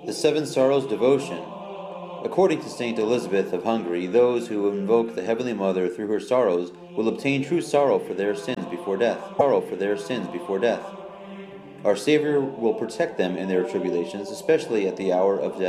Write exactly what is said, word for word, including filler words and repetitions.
The Seven Sorrows Devotion. According to Saint Elizabeth of Hungary, those who invoke the Heavenly Mother through her sorrows will obtain true sorrow for their sins before death. Sorrow for their sins before death. Our Savior will protect them in their tribulations, especially at the hour of death.